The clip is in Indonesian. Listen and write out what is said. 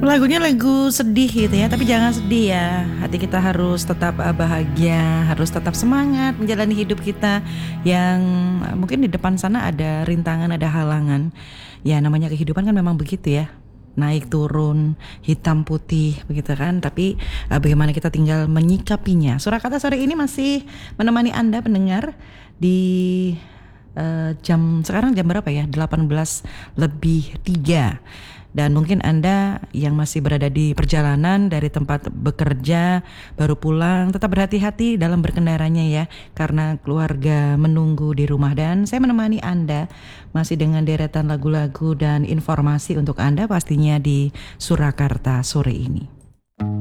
Lagunya lagu sedih gitu ya, tapi jangan sedih ya. Hati kita harus tetap bahagia, harus tetap semangat menjalani hidup kita yang mungkin di depan sana ada rintangan, ada halangan. Ya namanya kehidupan kan memang begitu ya. Naik turun, hitam putih begitu kan. Tapi bagaimana kita tinggal menyikapinya. Surakarta sore ini masih menemani Anda pendengar di sekarang jam berapa ya? 18:03. Dan mungkin Anda yang masih berada di perjalanan dari tempat bekerja, baru pulang, tetap berhati-hati dalam berkendaranya ya, karena keluarga menunggu di rumah. Dan saya menemani Anda masih dengan deretan lagu-lagu dan informasi untuk Anda pastinya di Surakarta sore ini.